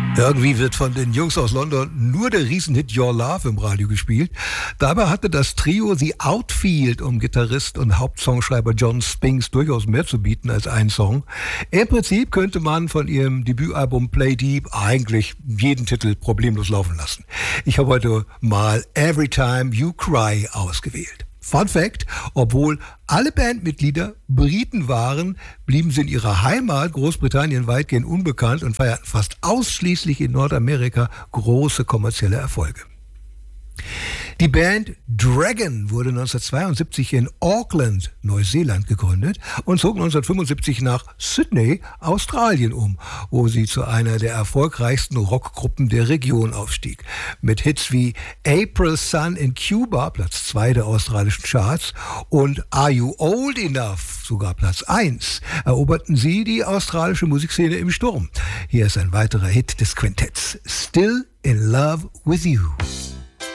Irgendwie wird von den Jungs aus London nur der Riesenhit Your Love im Radio gespielt. Dabei hatte das Trio The Outfield um Gitarrist und Hauptsongschreiber John Spinks durchaus mehr zu bieten als einen Song. Im Prinzip könnte man von ihrem Debütalbum Play Deep eigentlich jeden Titel problemlos laufen lassen. Ich habe heute mal Every Time You Cry ausgewählt. Fun Fact: Obwohl alle Bandmitglieder Briten waren, blieben sie in ihrer Heimat Großbritannien weitgehend unbekannt und feierten fast ausschließlich in Nordamerika große kommerzielle Erfolge. Die Band Dragon wurde 1972 in Auckland, Neuseeland gegründet und zog 1975 nach Sydney, Australien wo sie zu einer der erfolgreichsten Rockgruppen der Region aufstieg. Mit Hits wie April Sun in Cuba, Platz 2 der australischen Charts, und Are You Old Enough, sogar Platz 1, eroberten sie die australische Musikszene im Sturm. Hier ist ein weiterer Hit des Quintetts, Still in Love with You.